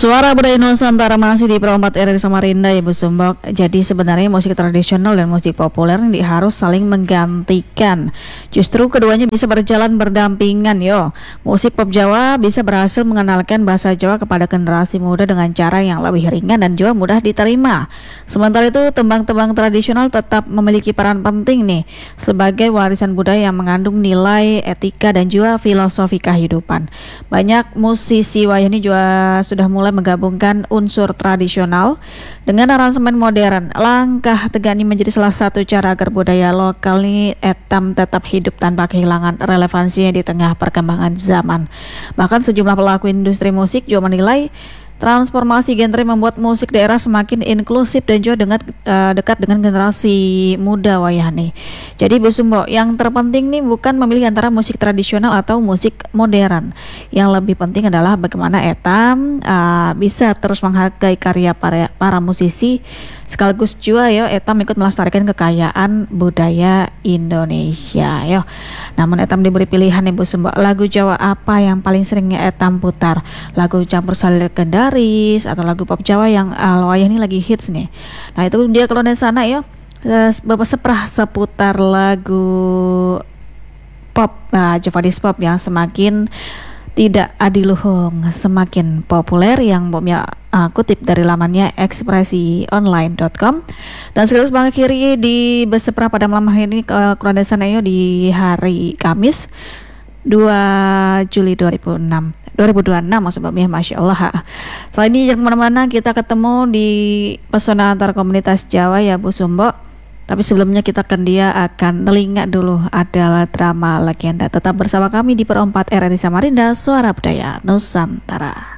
Suara Budaya Nusantara masih di Perompat RRI Samarinda, Ibu Sumbok. Jadi sebenarnya musik tradisional dan musik populer ini harus saling menggantikan. Justru keduanya bisa berjalan berdampingan yo. Musik pop Jawa bisa berhasil mengenalkan bahasa Jawa kepada generasi muda dengan cara yang lebih ringan dan juga mudah diterima. Sementara itu tembang-tembang tradisional tetap memiliki peran penting nih sebagai warisan budaya yang mengandung nilai, etika dan juga filosofi kehidupan. Banyak musisi wayang ini juga sudah mulai menggabungkan unsur tradisional dengan aransemen modern. Langkah tegak ini menjadi salah satu cara agar budaya lokal ini tetap hidup tanpa kehilangan relevansinya di tengah perkembangan zaman. Bahkan sejumlah pelaku industri musik juga menilai transformasi genre membuat musik daerah semakin inklusif dan juga dekat dengan generasi muda wayahni. Jadi Bu Sumbo, yang terpenting nih bukan memilih antara musik tradisional atau musik modern. Yang lebih penting adalah bagaimana etam bisa terus menghargai karya para musisi, sekaligus juga ya etam ikut melestarikan kekayaan budaya Indonesia. Yo. Namun etam diberi pilihan nih Bu Sumbo, lagu Jawa apa yang paling seringnya etam putar? Lagu campur sari legendaris atau lagu pop Jawa yang wayah ini lagi hits nih. Nah itu dia kalau dari sana ya seputar lagu pop Javadis pop yang semakin tidak adiluhung, semakin populer yang Bomnya kutip dari lamannya ekspresionline.com. Dan sekaligus mengakhiri di Besepra pada malam hari ini kurang dari sana di hari Kamis 2 Juli 2026 maksudnya, Masya Allah. Selain ini jangan kemana-mana, kita ketemu di Pesona Antar Komunitas Jawa ya Bu Sumbo. Tapi sebelumnya kita akan telinga dulu adalah drama legenda. Tetap bersama kami di Perompat RRI Samarinda, Suara Budaya Nusantara.